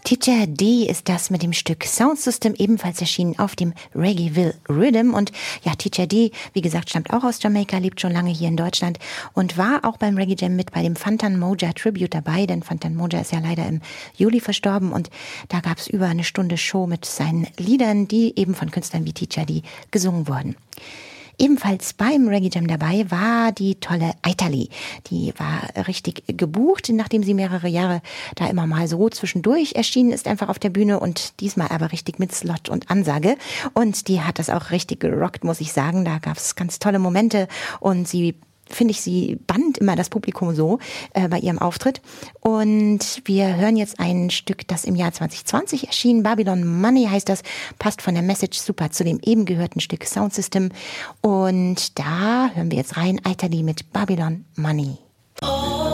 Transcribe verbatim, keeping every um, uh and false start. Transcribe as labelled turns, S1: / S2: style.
S1: Teacher D ist das mit dem Stück Sound System, ebenfalls erschienen auf dem Reggaeville Rhythm. Und ja, Teacher D, wie gesagt, stammt auch aus Jamaika, lebt schon lange hier in Deutschland und war auch beim Reggae Jam mit bei dem Fantan Mojah Tribute dabei, denn Fantan Mojah ist ja leider im Juli verstorben und da gab es über eine Stunde Show mit seinen Liedern, die eben von Künstlern wie Teacher D gesungen wurden. Ebenfalls beim Reggae Jam dabei war die tolle Aitali. Die war richtig gebucht, nachdem sie mehrere Jahre da immer mal so zwischendurch erschienen ist, einfach auf der Bühne und diesmal aber richtig mit Slot und Ansage. Und die hat das auch richtig gerockt, muss ich sagen. Da gab es ganz tolle Momente und sie finde ich, sie band immer das Publikum so äh, bei ihrem Auftritt. Und wir hören jetzt ein Stück, das im Jahr zwanzig zwanzig erschien. Babylon Money heißt das, passt von der Message super zu dem eben gehörten Stück Sound System. Und da hören wir jetzt rein, Aitali mit Babylon Money. Oh.